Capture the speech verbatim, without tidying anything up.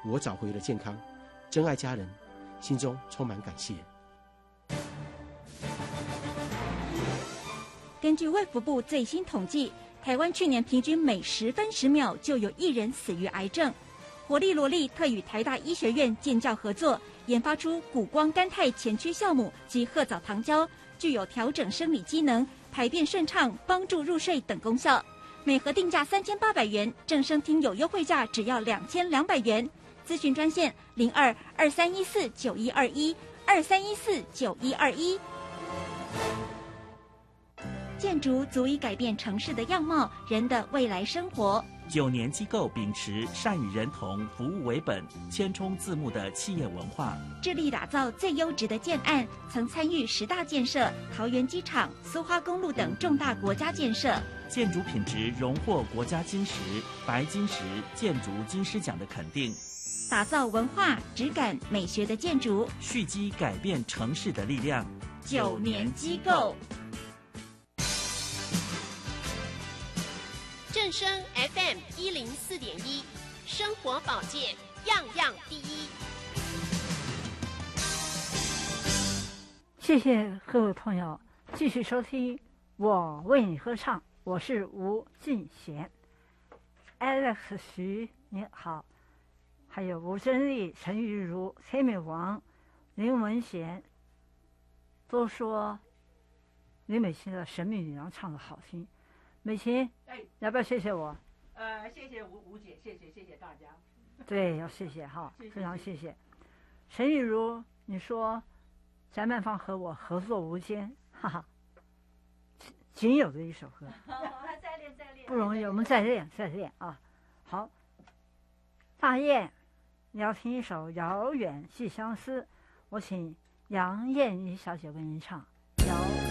我找回了健康，珍爱家人，心中充满感谢。 根据卫福部最新统计，台湾去年平均每十分十秒就有一人死于癌症。活力罗力特与台大医学院建教合作，研发出谷胱甘肽前驱酵母及褐藻糖胶，具有调整生理机能、排便顺畅、帮助入睡等功效。每盒定价三千八百元，正声听友优惠价只要两千两百元。咨询专线零二二三一四九一二一二三一四九一二一。建筑足以改变城市的样貌，人的未来生活。 九年机构秉持善与人同、服务为本、千冲自牧的企业文化， 致力打造最优质的建案，曾参与十大建设、桃园机场、苏花公路等重大国家建设。 建筑品质荣获国家金石、白金石建筑金狮奖的肯定。 打造文化、质感、美学的建筑， 蓄积改变城市的力量。 九年机构。 正声 F M 一零四点一，生活保健样样第一。 谢谢各位朋友继续收听我为你歌唱，我是吴敬贤 Alex 徐你好，还有吴珍丽、陈玉如、黑美王、林文贤都说李美琴的《神秘女郎》唱得好听。美琴， 哎， 要不要谢谢我？ 呃，谢谢吴吴姐，谢谢谢谢大家。 对，要谢谢哈， 谢谢非常谢谢。陈玉如，你说翟曼芳和我合作无间，哈哈，仅有的一首歌， 再练再练， 不容易，我们再练再练啊。好，大雁，你要听一首《遥远寄相思》，我请杨燕妮小姐为您唱《遥远》。